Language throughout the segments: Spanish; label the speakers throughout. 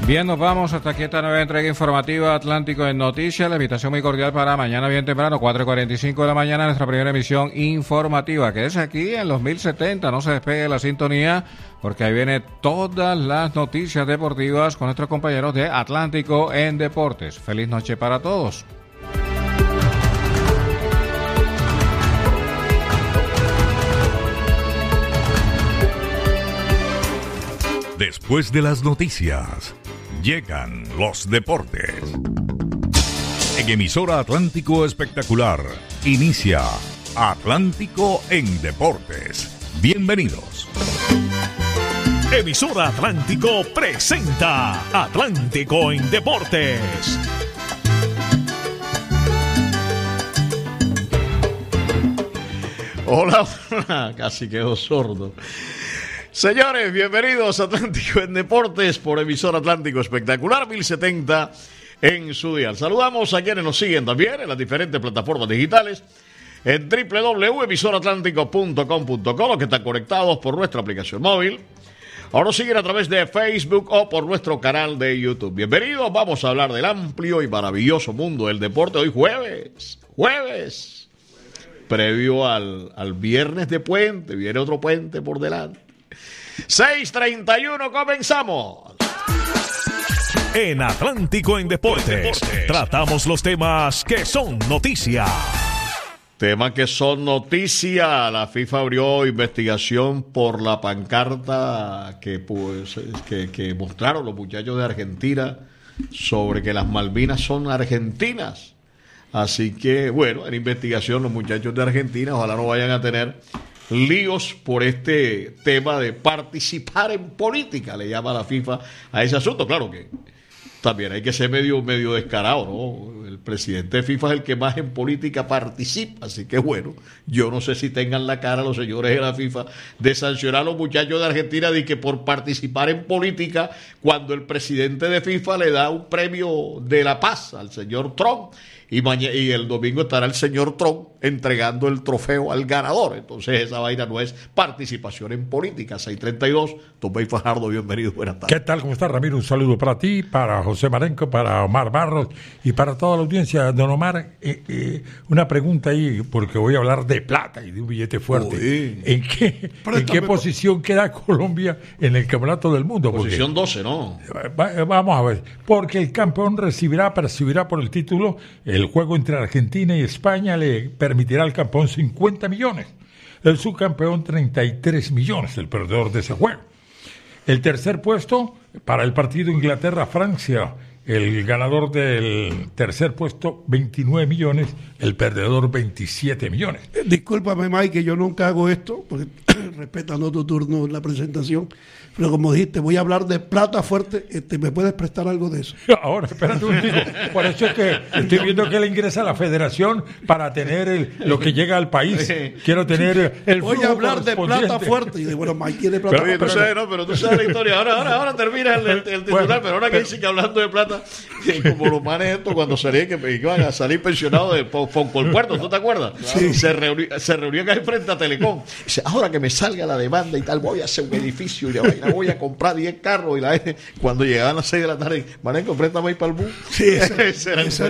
Speaker 1: Bien, nos vamos hasta aquí esta nueva entrega informativa Atlántico en Noticias. La invitación muy cordial para mañana bien temprano, 4:45 de la mañana, nuestra primera emisión informativa, que es aquí en los 1070. No se despegue la sintonía, porque ahí viene todas las noticias deportivas con nuestros compañeros de Atlántico en Deportes. Feliz noche para todos.
Speaker 2: Después de las noticias, llegan los deportes. En emisora Atlántico Espectacular, inicia Atlántico en Deportes. Bienvenidos.
Speaker 3: Emisora Atlántico presenta Atlántico en Deportes.
Speaker 4: Hola, casi quedó sordo. Señores, bienvenidos a Atlántico en Deportes por emisora Atlántico Espectacular 1070 en su dial. Saludamos a quienes nos siguen también en las diferentes plataformas digitales en www.emisoratlántico.com.co, los que están conectados por nuestra aplicación móvil. Ahora nos siguen a través de Facebook o por nuestro canal de YouTube. Bienvenidos, vamos a hablar del amplio y maravilloso mundo del deporte hoy jueves. Previo al viernes de puente, viene otro puente por delante. 6:31, comenzamos.
Speaker 3: En Atlántico en Deportes, tratamos los temas que son noticia.
Speaker 4: Temas que son noticia. La FIFA abrió investigación por la pancarta que mostraron los muchachos de Argentina sobre que las Malvinas son argentinas. Así que, bueno, en investigación los muchachos de Argentina, ojalá no vayan a tener líos por este tema de participar en política, le llama la FIFA a ese asunto. Claro que también hay que ser medio descarado, ¿no? El presidente de FIFA es el que más en política participa, así que bueno, yo no sé si tengan la cara los señores de la FIFA de sancionar a los muchachos de Argentina de que por participar en política, cuando el presidente de FIFA le da un premio de la paz al señor Trump, y el domingo estará el señor Trump entregando el trofeo al ganador. Entonces esa vaina no es participación en política. 6:32, Tomé Fajardo, bienvenido, buenas tardes.
Speaker 5: ¿Qué tal? ¿Cómo estás, Ramiro? Un saludo para ti, para José Marenco, para Omar Barros y para toda la audiencia. Don Omar, una pregunta ahí, porque voy a hablar de plata y de un billete fuerte.
Speaker 4: Uy.
Speaker 5: ¿En qué posición queda Colombia en el Campeonato del Mundo?
Speaker 4: Posición 12, ¿no?
Speaker 5: Vamos a ver, porque el campeón percibirá por el título. El juego entre Argentina y España le permitirá al campeón 50 millones, el subcampeón 33 millones, el perdedor de ese juego. El tercer puesto para el partido Inglaterra-Francia, el ganador del tercer puesto 29 millones, el perdedor 27 millones.
Speaker 6: Discúlpame, Mike, que yo nunca hago esto, porque respetando tu turno en la presentación, pero como dijiste, voy a hablar de plata fuerte. ¿Me puedes prestar algo de eso?
Speaker 5: Ahora, espérate un momento. Por eso es que estoy viendo que él ingresa a la federación para tener lo que llega al país. Quiero tener el
Speaker 6: voy a hablar de plata fuerte. Y de, bueno, Mike quiere plata fuerte.
Speaker 4: Pero tú sabes la historia. Ahora termina el titular, bueno, pero ahora que dice que hablando de plata, como los manes estos cuando salían que iban a salir pensionados de Foncolpuerto, ¿tú te acuerdas?
Speaker 6: Sí.
Speaker 4: Se reunían ahí frente a Telecom. Dice, ahora que me salga la demanda y tal, voy a hacer un edificio y la vaina, voy a comprar 10 carros. Y cuando llegaban a las 6 de la tarde, Marenco, préstame ahí para el bus.
Speaker 6: Sí, eso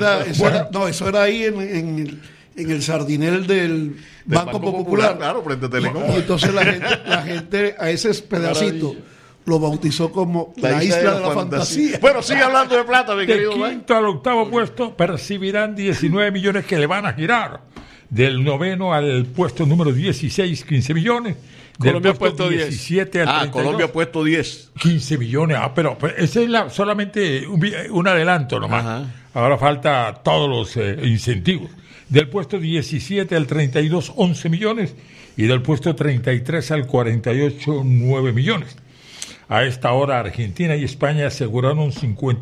Speaker 6: era ahí en el sardinel del Banco Popular.
Speaker 4: Claro, frente a Telecom.
Speaker 6: Y entonces la gente a ese pedacito lo bautizó como la isla de la fantasía.
Speaker 4: Bueno, sigue hablando de plata, mi querido.
Speaker 5: Del quinto al octavo puesto percibirán 19 millones que le van a girar. Del noveno al puesto número 16, 15 millones.
Speaker 4: Colombia ha puesto
Speaker 5: 17 al 32.
Speaker 4: Colombia ha puesto 10.
Speaker 5: 15 millones. Pero ese es solamente un adelanto nomás. Ajá. Ahora falta todos los incentivos. Del puesto 17 al 32, 11 millones. Y del puesto 33 al 48, 9 millones. A esta hora Argentina y España aseguraron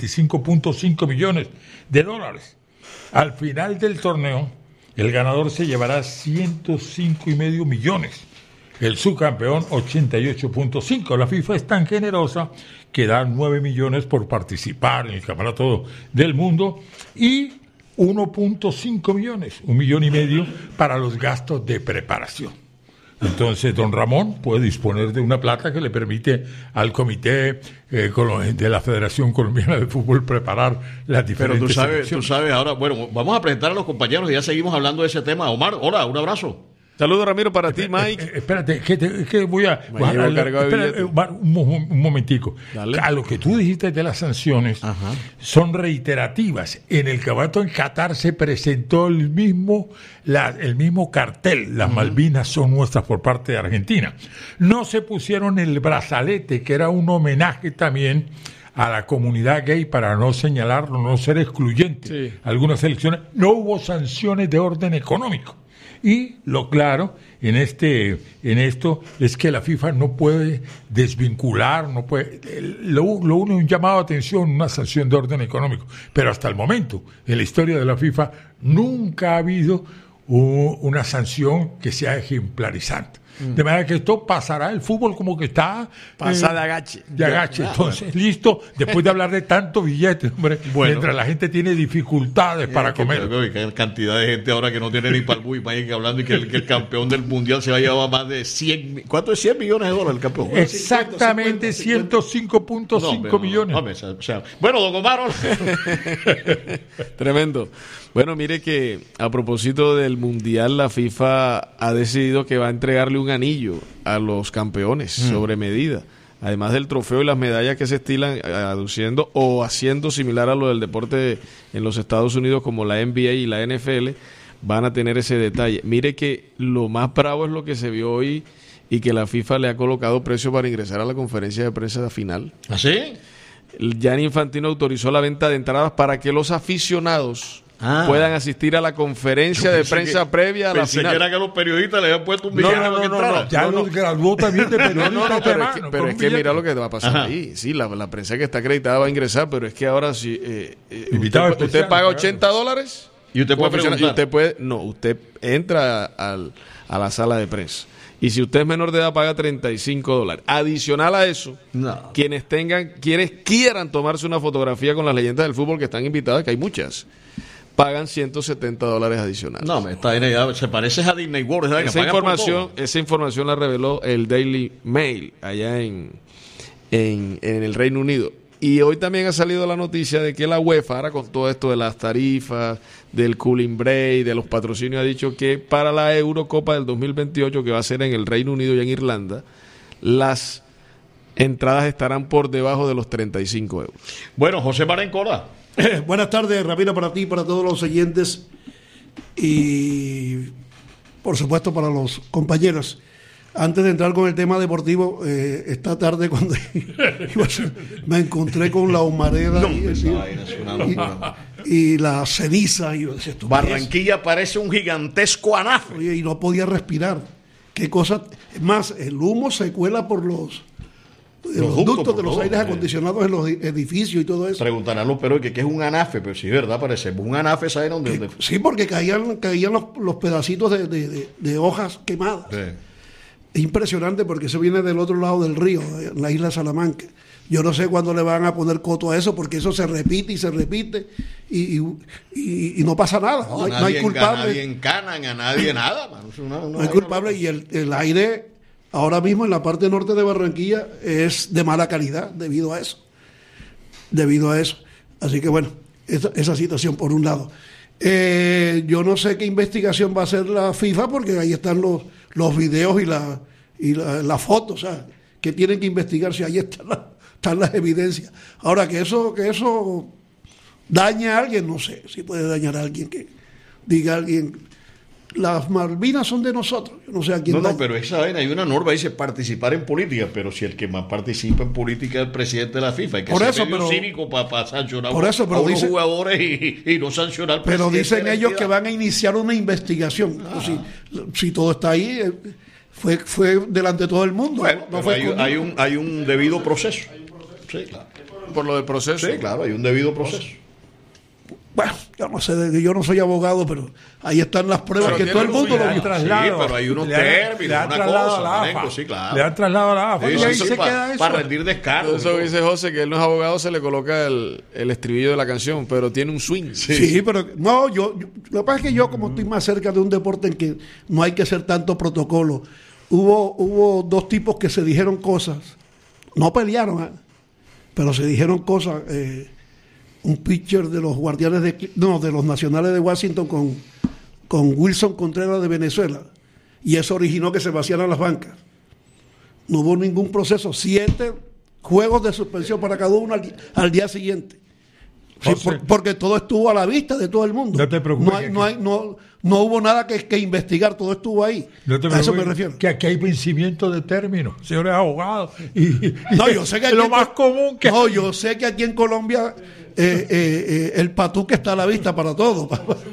Speaker 5: 55.5 millones de dólares. Al final del torneo, el ganador se llevará 105,5 millones. El subcampeón 88.5. La FIFA es tan generosa que da 9 millones por participar en el Campeonato del Mundo y 1.5 millones, 1,5 millones para los gastos de preparación. Entonces, don Ramón puede disponer de una plata que le permite al comité de la Federación Colombiana de Fútbol preparar las diferentes
Speaker 4: Pero
Speaker 5: selecciones.
Speaker 4: tú sabes, ahora, bueno, vamos a presentar a los compañeros y ya seguimos hablando de ese tema. Omar, hola, un abrazo.
Speaker 7: Saludos, Ramiro, para ti, Mike.
Speaker 5: Espérate, que voy a...
Speaker 7: Me llevo cargado de
Speaker 5: espérate,
Speaker 7: billetes.
Speaker 5: un momentico.
Speaker 7: Dale.
Speaker 5: A lo que tú dijiste de las sanciones son reiterativas. En el campeonato en Qatar se presentó el mismo cartel. Las Malvinas son nuestras por parte de Argentina. No se pusieron el brazalete, que era un homenaje también a la comunidad gay para no señalarlo, no ser excluyente.
Speaker 7: Sí.
Speaker 5: Algunas elecciones. No hubo sanciones de orden económico. Y lo claro en esto es que la FIFA no puede desvincular, no puede, lo une un llamado de atención, una sanción de orden económico. Pero hasta el momento, en la historia de la FIFA, nunca ha habido una sanción que sea ejemplarizante. De manera que esto pasará, el fútbol como que está...
Speaker 7: Pasa de agache.
Speaker 5: De agache. Entonces, listo, después de hablar de tanto billete, hombre, mientras la gente tiene dificultades para comer.
Speaker 4: Que cantidad de gente ahora que no tiene ni para el bus, que hablando y que el campeón del mundial se va a llevar más de 100... ¿Cuánto es 100 millones de dólares el campeón?
Speaker 5: Exactamente 105.5 millones.
Speaker 4: Bueno, don Omar.
Speaker 7: Tremendo. Bueno, mire que a propósito del Mundial, la FIFA ha decidido que va a entregarle un anillo a los campeones sobre medida. Además del trofeo y las medallas que se estilan aduciendo o haciendo similar a lo del deporte en los Estados Unidos como la NBA y la NFL, van a tener ese detalle. Mire que lo más bravo es lo que se vio hoy y que la FIFA le ha colocado precio para ingresar a la conferencia de prensa final.
Speaker 4: ¿Ah, sí?
Speaker 7: Gianni Infantino autorizó la venta de entradas para que los aficionados puedan asistir a la conferencia de prensa previa a la final.
Speaker 4: Pensé que era que los periodistas le habían puesto un billete para que entrara.
Speaker 5: Ya los graduó también de periodistas.
Speaker 7: Pero es que mira lo que va a pasar ahí. Sí, la prensa que está acreditada va a ingresar, pero es que ahora sí, usted paga $80
Speaker 4: y usted puede preguntar.
Speaker 7: Usted entra a la sala de prensa. Y si usted es menor de edad, paga $35. Adicional a eso, quienes quieran tomarse una fotografía con las leyendas del fútbol que están invitadas, que hay muchas, pagan $170 adicionales.
Speaker 4: No, se parece a Disney World.
Speaker 7: Esa información la reveló el Daily Mail allá en el Reino Unido. Y hoy también ha salido la noticia de que la UEFA, ahora con todo esto de las tarifas, del cooling break, de los patrocinios, ha dicho que para la Eurocopa del 2028, que va a ser en el Reino Unido y en Irlanda, las entradas estarán por debajo de los 35 euros.
Speaker 4: Bueno, José Marencola.
Speaker 6: Buenas tardes, Ramiro, para ti, para todos los oyentes y, por supuesto, para los compañeros. Antes de entrar con el tema deportivo, esta tarde cuando me encontré con la humareda y la ceniza. Y yo decía,
Speaker 4: Barranquilla parece un gigantesco anafe.
Speaker 6: Oye, y no podía respirar. Qué cosa. Es más, el humo se cuela por los ductos de los aires acondicionados en los edificios y todo eso.
Speaker 4: Preguntarán los peros que qué es un anafe, pero sí, verdad, parece un anafe, ¿sabes dónde?
Speaker 6: Sí, porque caían los pedacitos de hojas quemadas. Sí. Es impresionante porque eso viene del otro lado del río, en la isla Salamanca. Yo no sé cuándo le van a poner coto a eso, porque eso se repite y se repite y no pasa nada. No hay culpable.
Speaker 4: A nadie encanan, a nadie nada.
Speaker 6: No hay culpable y el aire ahora mismo en la parte norte de Barranquilla es de mala calidad debido a eso. Así que bueno, esa situación por un lado. Yo no sé qué investigación va a hacer la FIFA porque ahí están los videos y la foto, o sea, que tienen que investigar si ahí están las evidencias. Ahora, que eso dañe a alguien, no sé si puede dañar a alguien, que diga a alguien, las Malvinas son de nosotros, yo no sé a quién.
Speaker 4: No, pero esa vaina, hay una norma, dice participar en política, pero si el que más participa en política es el presidente de la FIFA, hay que ser medio cívico para sancionar a unos jugadores y no sancionar al presidente.
Speaker 6: Pero dicen ellos que van a iniciar una investigación. Si todo está ahí, fue delante de todo el mundo.
Speaker 4: Bueno, no hay un debido proceso. Sí, claro.
Speaker 7: Por lo del proceso.
Speaker 4: Sí, claro, hay un debido proceso.
Speaker 6: Bueno, yo no soy abogado, pero ahí están las pruebas que todo el mundo lo vio.
Speaker 4: Sí, pero hay unos términos, una cosa. Sí, claro.
Speaker 5: Le han trasladado a la AFA.
Speaker 4: Y ahí se queda eso. Para rendir descargo.
Speaker 7: Eso que dice José, que él no es abogado, se le coloca el estribillo de la canción, pero tiene un swing.
Speaker 6: Sí, pero no, lo que pasa es que yo, como estoy más cerca de un deporte en que no hay que hacer tanto protocolo, hubo dos tipos que se dijeron cosas, no pelearon, pero se dijeron cosas, un pitcher de los Guardianes de los Nacionales de Washington con Wilson Contreras de Venezuela, y eso originó que se vaciaran las bancas. No hubo ningún proceso, 7 juegos de suspensión para cada uno al día siguiente. Sí, porque todo estuvo a la vista de todo el mundo.
Speaker 5: No te preocupes.
Speaker 6: No hubo nada que investigar, todo estuvo ahí. A eso me refiero.
Speaker 5: Que aquí hay vencimiento de términos, señores abogados.
Speaker 6: No, yo sé que
Speaker 5: lo más común que.
Speaker 6: No, yo sé que aquí en Colombia el patuque está a la vista para todo.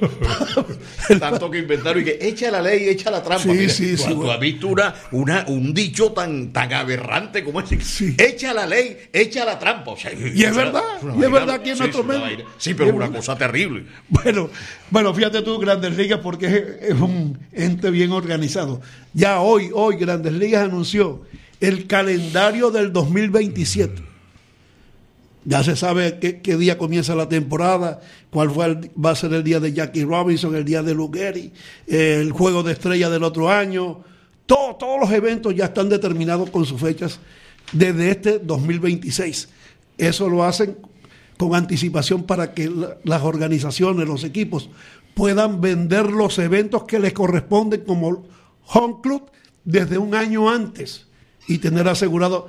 Speaker 4: Tanto que inventaron y que echa la ley, echa la trampa.
Speaker 6: Sí,
Speaker 4: ¿Tú has visto un dicho tan aberrante como ese?
Speaker 6: Sí.
Speaker 4: Echa la ley, echa la trampa. O sea,
Speaker 6: y es verdad, aquí en nuestro medio.
Speaker 4: Sí, pero es una cosa terrible.
Speaker 6: Bueno, fíjate tú, Grandes Ligas, porque es un ente bien organizado. Ya hoy Grandes Ligas anunció el calendario del 2027. Ya se sabe qué día comienza la temporada, cuál va a ser el día de Jackie Robinson, el día de Lou Gehrig, el juego de estrella del otro año. Todos los eventos ya están determinados con sus fechas desde este 2026. Eso lo hacen con anticipación para que las organizaciones, los equipos, puedan vender los eventos que les corresponden como home club desde un año antes y tener asegurado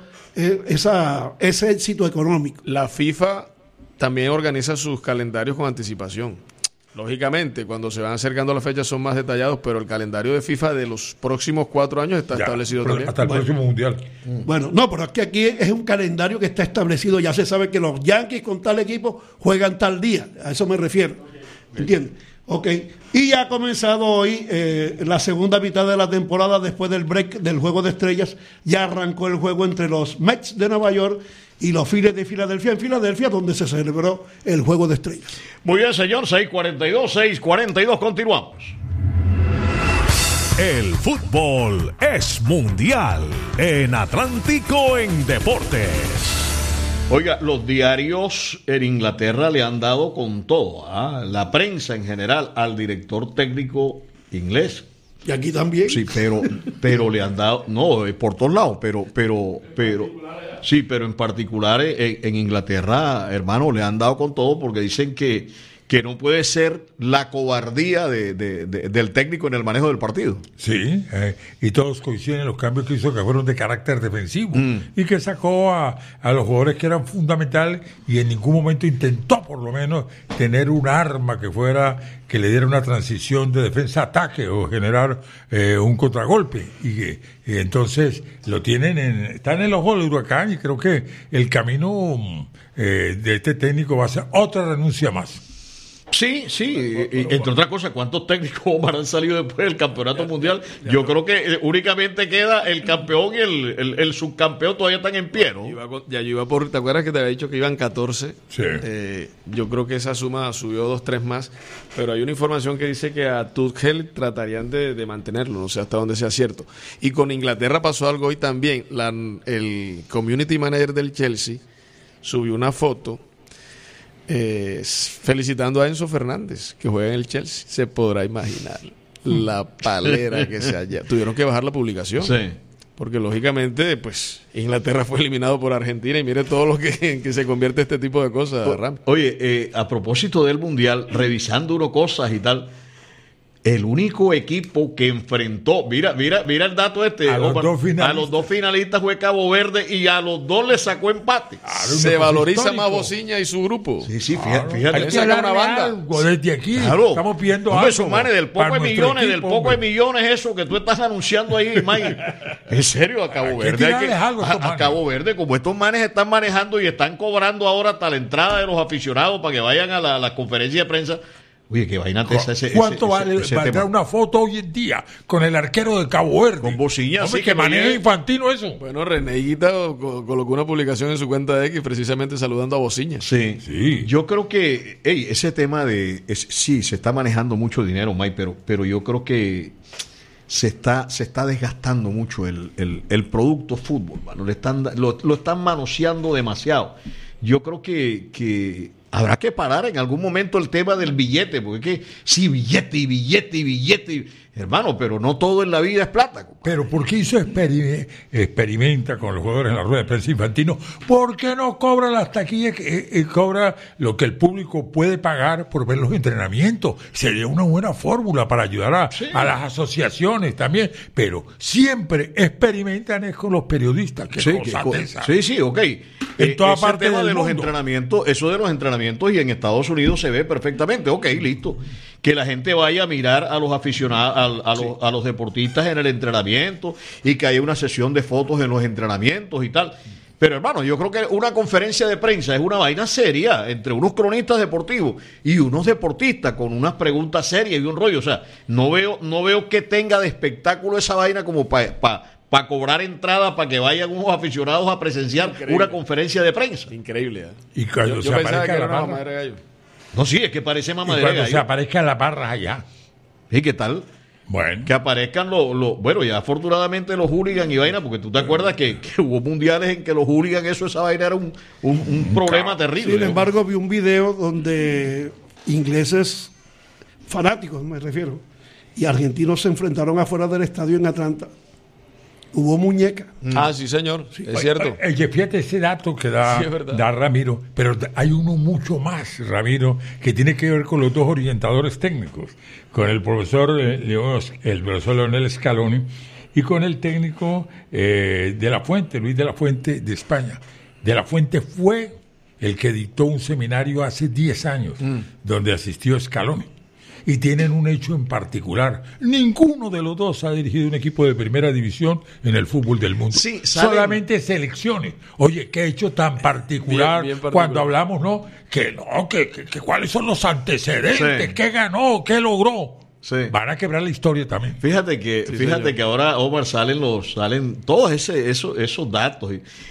Speaker 6: ese éxito económico.
Speaker 7: La FIFA también organiza sus calendarios con anticipación. Lógicamente, cuando se van acercando las fechas son más detallados, pero el calendario de FIFA de los próximos 4 años está establecido también.
Speaker 5: Hasta el próximo Mundial.
Speaker 6: Bueno, no, pero es que aquí es un calendario que está establecido. Ya se sabe que los Yankees con tal equipo juegan tal día. A eso me refiero. ¿Entiendes? Ok. Y ya ha comenzado hoy la segunda mitad de la temporada después del break del Juego de Estrellas. Ya arrancó el juego entre los Mets de Nueva York y los Phillies de Filadelfia, en Filadelfia, donde se celebró el Juego de Estrellas.
Speaker 4: Muy bien, señor, 6:42, continuamos.
Speaker 3: El fútbol es mundial en Atlántico en Deportes.
Speaker 4: Oiga, los diarios en Inglaterra le han dado con todo, la prensa en general, al director técnico inglés.
Speaker 6: Y aquí también.
Speaker 4: Sí, pero le han dado, no, por todos lados, pero sí, pero en particular en Inglaterra, hermano, le han dado con todo porque dicen que no puede ser la cobardía del técnico en el manejo del partido.
Speaker 5: Sí, y todos coinciden en los cambios que hizo, que fueron de carácter defensivo, y que sacó a los jugadores que eran fundamentales y en ningún momento intentó por lo menos tener un arma que le diera una transición de defensa-ataque o generar un contragolpe. Y entonces lo están en los goles de Huracán, y creo que el camino de este técnico va a ser otra renuncia más.
Speaker 4: Sí, y entre otras cosas, ¿cuántos técnicos, Omar, han salido después del campeonato mundial? Yo creo que únicamente queda el campeón y el subcampeón, todavía están en pie, ¿no?
Speaker 7: Yo iba por, ¿te acuerdas que te había dicho que iban 14?
Speaker 5: Sí.
Speaker 7: Yo creo que esa suma subió 2-3 más, pero hay una información que dice que a Tuchel tratarían de mantenerlo, no sé hasta dónde sea cierto. Y con Inglaterra pasó algo hoy también. El community manager del Chelsea subió una foto felicitando a Enzo Fernández, que juega en el Chelsea. Se podrá imaginar la palera que se haya. Tuvieron que bajar la publicación.
Speaker 4: Sí.
Speaker 7: Porque lógicamente, pues, Inglaterra fue eliminado por Argentina y mire todo lo que se convierte este tipo de cosas, Ram.
Speaker 4: Oye, a propósito del Mundial, revisando uno cosas y tal, el único equipo que enfrentó, mira el dato
Speaker 5: a los dos finalistas
Speaker 4: fue Cabo Verde y a los dos le sacó empate.
Speaker 7: Se valoriza más Bociña y su grupo.
Speaker 4: Sí, fíjate.
Speaker 5: Hay que sacar una banda. Desde aquí estamos pidiendo
Speaker 4: algo. Esos manes del poco de millones, eso que tú estás anunciando ahí, Mike. En serio, a Cabo Verde. A Cabo Verde, como estos manes están manejando y están cobrando ahora hasta la entrada de los aficionados para que vayan a la conferencia de prensa. Oye, qué vaina ese.
Speaker 5: ¿Cuánto vale una foto hoy en día con el arquero de Cabo Verde?
Speaker 4: Con Bociña,
Speaker 5: sí, que maneja Infantino eso.
Speaker 7: Bueno, René Higuita colocó una publicación en su cuenta de X precisamente saludando a Bociña.
Speaker 4: Sí. Yo creo que ese tema sí, se está manejando mucho dinero, Mike, pero yo creo que se está desgastando mucho el producto fútbol, mano. Lo están manoseando demasiado. Yo creo que habrá que parar en algún momento el tema del billete, porque es que sí, billete y billete y billete, hermano, pero no todo en la vida es plata. Compadre.
Speaker 5: Pero ¿por qué hizo experimenta con los jugadores en la rueda de prensa Infantino? ¿Por qué no cobra las taquillas, cobra lo que el público puede pagar por ver los entrenamientos? Sería una buena fórmula para ayudar a las asociaciones también, pero siempre experimentan es con los periodistas.
Speaker 4: Sí, ok.
Speaker 5: En toda parte
Speaker 4: tema
Speaker 5: del
Speaker 4: de los
Speaker 5: mundo.
Speaker 4: entrenamientos, eso de los entrenamientos y en Estados Unidos se ve perfectamente. Ok, listo. Que la gente vaya a mirar a los aficionados, a los deportistas en el entrenamiento y que haya una sesión de fotos en los entrenamientos y tal. Pero hermano, yo creo que una conferencia de prensa es una vaina seria entre unos cronistas deportivos y unos deportistas con unas preguntas serias y un rollo. O sea, no veo que tenga de espectáculo esa vaina como para cobrar entrada para que vayan unos aficionados a presenciar una conferencia de prensa.
Speaker 7: Increíble, ¿eh?
Speaker 5: Y cuando
Speaker 7: yo
Speaker 5: se
Speaker 7: pensaba
Speaker 5: aparezca
Speaker 7: que era
Speaker 5: la
Speaker 7: una
Speaker 5: barra,
Speaker 7: mamadera de gallo.
Speaker 4: No, sí, es que parece
Speaker 5: y
Speaker 4: mamadera
Speaker 5: cuando
Speaker 4: de
Speaker 5: se
Speaker 4: gallo.
Speaker 5: aparezca la barra allá.
Speaker 4: ¿Y qué tal?
Speaker 5: Bueno.
Speaker 4: Que aparezcan bueno, ya afortunadamente los hooligans y vaina, porque tú te acuerdas que hubo mundiales en que los hooligans, esa vaina era un problema terrible.
Speaker 6: Sin embargo, vi un video donde ingleses fanáticos, me refiero, y argentinos se enfrentaron afuera del estadio en Atlanta. Hubo muñeca.
Speaker 7: Ah, sí, señor. Sí. Es cierto.
Speaker 5: Fíjate ese dato que da Ramiro, pero hay uno mucho más, Ramiro, que tiene que ver con los dos orientadores técnicos, con el profesor Leonel Scaloni y con el técnico de la Fuente, Luis de la Fuente, de España. De la Fuente fue el que dictó un seminario hace 10 años, donde asistió Scaloni. Y tienen un hecho en particular. Ninguno de los dos ha dirigido un equipo de primera división en el fútbol del mundo.
Speaker 4: Sí,
Speaker 5: solamente selecciones. Oye, qué hecho tan particular,
Speaker 7: bien particular.
Speaker 5: Cuando hablamos, ¿no? Que cuáles son los antecedentes, qué ganó, qué logró.
Speaker 4: Sí.
Speaker 5: Van a quebrar la historia también.
Speaker 4: Fíjate que ahora, Omar, salen todos esos datos.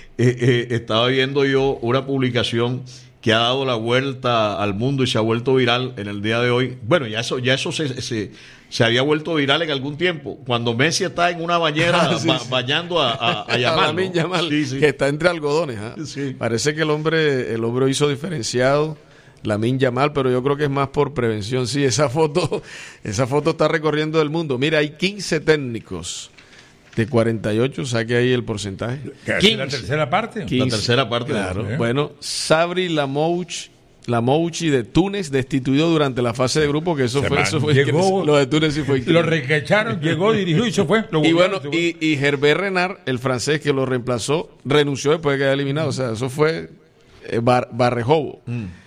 Speaker 4: Estaba viendo yo una publicación que ha dado la vuelta al mundo y se ha vuelto viral en el día de hoy. Bueno, ya eso se había vuelto viral en algún tiempo. Cuando Messi está en una bañera bañando a Yamal,
Speaker 7: Lamine Yamal,
Speaker 4: sí.
Speaker 7: que está entre algodones.
Speaker 4: Sí.
Speaker 7: Parece que el hombre hizo diferenciado Lamine Yamal, pero yo creo que es más por prevención. Sí, esa foto está recorriendo el mundo. Mira, hay 15 técnicos de 48, saque ahí el porcentaje.
Speaker 5: ¿La tercera parte?
Speaker 7: 15.
Speaker 4: La tercera parte.
Speaker 7: Claro. Bueno, Sabri Lamouchi de Túnez, destituido durante la fase de grupo, que eso fue
Speaker 5: llegó,
Speaker 7: lo de Túnez sí fue increíble.
Speaker 5: Lo requecharon, llegó, dirigió y se fue.
Speaker 7: Y bueno, y Hervé Renard, el francés que lo reemplazó, renunció después de quedar eliminado. O sea, eso fue Barrejobo.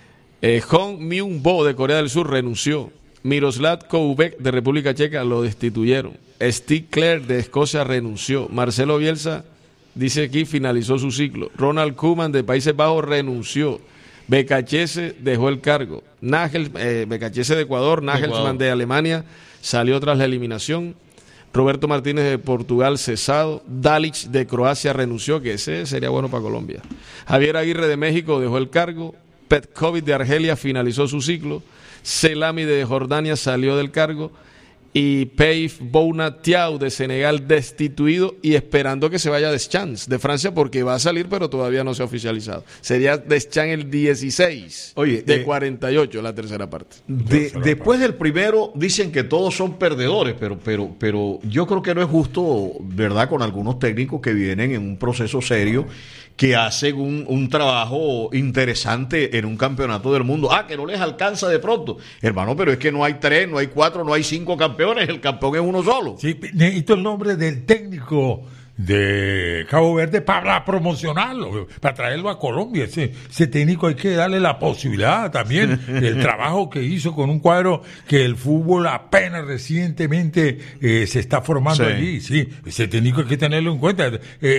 Speaker 7: Hong Myung-bo de Corea del Sur renunció. Miroslav Koubek de República Checa lo destituyeron. Steve Clare de Escocia renunció. Marcelo Bielsa, dice aquí, finalizó su ciclo. Ronald Koeman de Países Bajos renunció. Becachese dejó el cargo. Becachese de Ecuador, Nagelsmann de Alemania salió tras la eliminación. Roberto Martínez de Portugal cesado. Dalic de Croacia renunció, que ese sería bueno para Colombia. Javier Aguirre de México dejó el cargo. Petkovic de Argelia finalizó su ciclo. Selami de Jordania salió del cargo. Y Peif Bouna Thiaw de Senegal destituido y esperando que se vaya Deschamps de Francia, porque va a salir pero todavía no se ha oficializado. Sería Deschamps el 16 de 48, la tercera parte.
Speaker 4: Después del primero dicen que todos son perdedores, pero yo creo que no es justo, ¿verdad? Con algunos técnicos que vienen en un proceso serio, que hacen un trabajo interesante en un campeonato del mundo. Que no les alcanza de pronto. Hermano, pero es que no hay 3, no hay 4, no hay 5 campeones. El campeón es uno solo.
Speaker 5: Sí, necesito el nombre del técnico de Cabo Verde para promocionarlo, para traerlo a Colombia. Ese técnico hay que darle la posibilidad también del trabajo que hizo con un cuadro que el fútbol apenas recientemente se está formando allí. Sí, ese técnico hay que tenerlo en cuenta.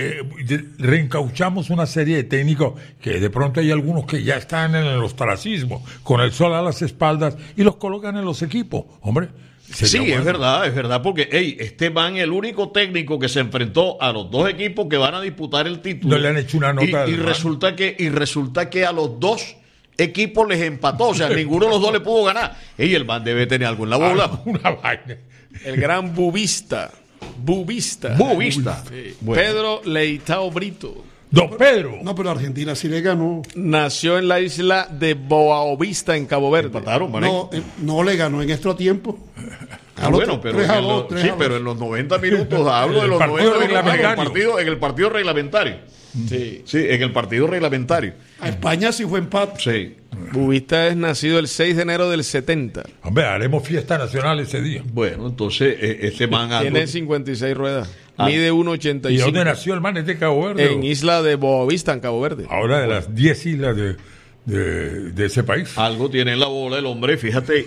Speaker 5: Reencauchamos una serie de técnicos que de pronto hay algunos que ya están en el ostracismo, con el sol a las espaldas, y los colocan en los equipos. Hombre,
Speaker 4: sí, bueno. Es verdad, porque este man, el único técnico que se enfrentó a los dos equipos que van a disputar el título.
Speaker 5: No le han hecho una nota.
Speaker 4: Y resulta que a los dos equipos les empató, o sea, ninguno de los dos le pudo ganar. El man debe tener algo en la bola.
Speaker 5: Una vaina.
Speaker 7: El gran bubista.
Speaker 4: Sí.
Speaker 7: Bueno. Pedro Leitao Brito.
Speaker 5: Don Pedro.
Speaker 6: No, pero Argentina sí le ganó.
Speaker 7: Nació en la isla de Boavista, en Cabo Verde.
Speaker 4: Empataron, Mané.
Speaker 6: No le ganó en extra tiempo.
Speaker 4: Bueno, pero, pero en los 90 minutos, hablo de los 90 minutos en el partido reglamentario. Sí, en el partido reglamentario.
Speaker 6: A España sí fue empate.
Speaker 4: Sí.
Speaker 7: Boavista es nacido el 6 de enero del 70.
Speaker 5: Hombre, haremos fiesta nacional ese día.
Speaker 4: Bueno, entonces este man
Speaker 7: tiene 56 ruedas. Mide 1.85.
Speaker 5: ¿Y dónde nació el man? ¿Es de Cabo Verde?
Speaker 7: En isla de Boavista, en Cabo Verde.
Speaker 5: Ahora de las 10 islas de ese país.
Speaker 4: Algo tiene en la bola el hombre, fíjate,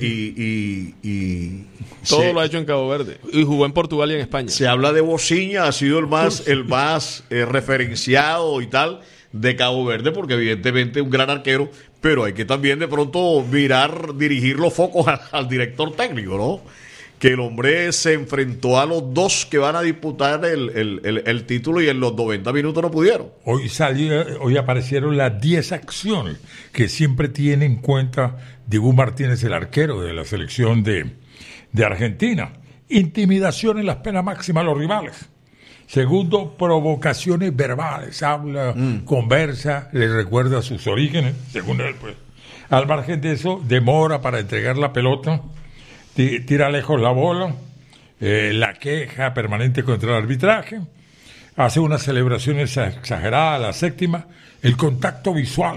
Speaker 7: todo lo ha hecho en Cabo Verde. Y jugó en Portugal y en España.
Speaker 4: Se habla de Bociña, ha sido el más referenciado y tal de Cabo Verde, porque evidentemente es un gran arquero, pero hay que también de pronto dirigir los focos al director técnico, ¿no? Que el hombre se enfrentó a los dos que van a disputar el título y en los 90 minutos no pudieron.
Speaker 5: Hoy aparecieron las 10 acciones que siempre tiene en cuenta Dibu Martínez, el arquero de la selección de Argentina. Intimidación en las penas máximas a los rivales. Segundo, provocaciones verbales. Habla, conversa, le recuerda sus orígenes, según él, pues. Al margen de eso, demora para entregar la pelota, tira lejos la bola, la queja permanente contra el arbitraje, hace unas celebraciones exageradas, la séptima, el contacto visual,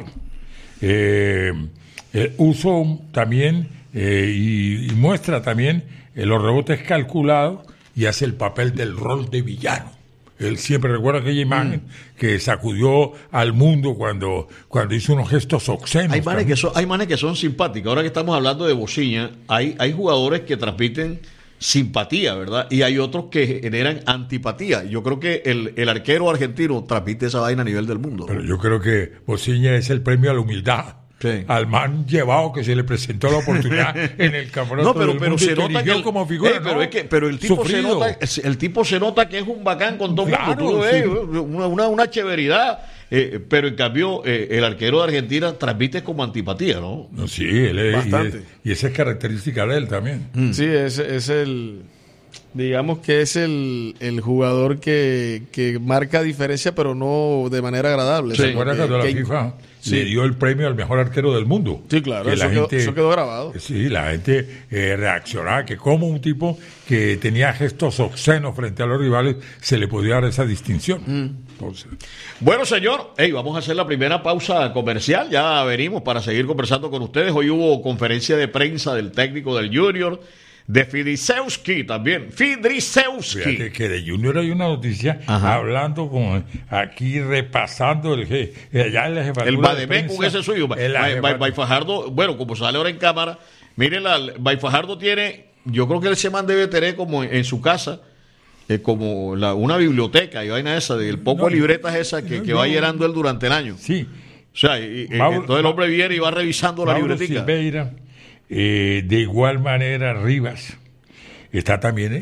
Speaker 5: el uso también y muestra también los rebotes calculados y hace el papel del rol de villano. Él siempre recuerda aquella imagen que sacudió al mundo cuando hizo unos gestos obscenos.
Speaker 4: Hay manes que son simpáticos. Ahora que estamos hablando de Bociña, hay jugadores que transmiten simpatía, ¿verdad? Y hay otros que generan antipatía. Yo creo que el arquero argentino transmite esa vaina a nivel del mundo.
Speaker 5: Pero yo creo que Bociña es el premio a la humildad. Sí. Al man llevado que se le presentó la oportunidad en el campeonato
Speaker 4: del mundo
Speaker 5: se nota que como figura,
Speaker 4: pero el tipo se nota que es un bacán con todo el mundo. Una chéveridad. Pero en cambio el arquero de Argentina transmite como antipatía, ¿no?
Speaker 5: Sí, él es bastante. Y esa es característica de él también.
Speaker 7: Sí, es el... Digamos que es el jugador que marca diferencia, pero no de manera agradable.
Speaker 5: ¿Se acuerdan cuando la FIFA le dio el premio al mejor arquero del mundo?
Speaker 7: Sí, claro, eso quedó grabado.
Speaker 5: Sí, la gente reaccionaba que como un tipo que tenía gestos obscenos frente a los rivales se le podía dar esa distinción. Entonces.
Speaker 4: Bueno, señor, vamos a hacer la primera pausa comercial. Ya venimos para seguir conversando con ustedes. Hoy hubo conferencia de prensa del técnico del Junior, de Fidrisewski también. Fidrisewski.
Speaker 5: Fíjate que de Junior hay una noticia. Ajá. Hablando con aquí, repasando el
Speaker 4: Bademecum ese suyo. Fajardo, bueno, como sale ahora en cámara, miren, Fajardo tiene, yo creo que ese man debe tener como en su casa, como una biblioteca y vaina esa, del poco de libretas esas que va llenando él durante el año.
Speaker 5: Sí.
Speaker 4: O sea, entonces el hombre viene y va revisando la libretica.
Speaker 5: Silveira, de igual manera Rivas, está también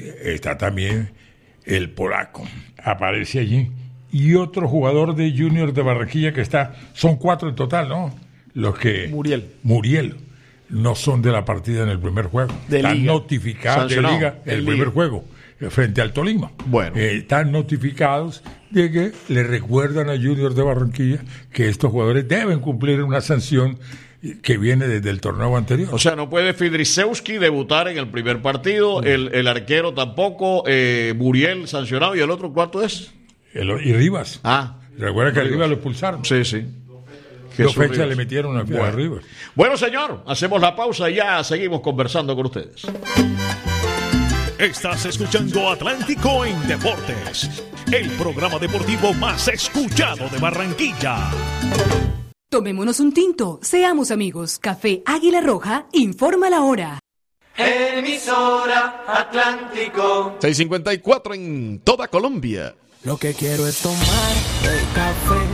Speaker 5: el polaco, aparece allí, y otro jugador de Junior de Barranquilla que son 4 en total, ¿no? Los que Muriel no son de la partida en el primer juego, están notificados de liga el primer juego frente al Tolima.
Speaker 4: Bueno,
Speaker 5: están notificados de que le recuerdan a Junior de Barranquilla que estos jugadores deben cumplir una sanción que viene desde el torneo anterior.
Speaker 4: O sea, no puede Fidrisewski debutar en el primer partido, el arquero tampoco, Muriel sancionado, y el otro, ¿cuánto es?
Speaker 5: Y Rivas. Recuerda que a Rivas lo expulsaron.
Speaker 4: Sí.
Speaker 5: 2 fechas le metieron a Rivas.
Speaker 4: Bueno, señor, hacemos la pausa y ya seguimos conversando con ustedes.
Speaker 3: Estás escuchando Atlántico en Deportes, el programa deportivo más escuchado de Barranquilla.
Speaker 8: Tomémonos un tinto, seamos amigos. Café Águila Roja informa la hora.
Speaker 9: Emisora Atlántico.
Speaker 7: 6:54 en toda Colombia.
Speaker 9: Lo que quiero es tomar el café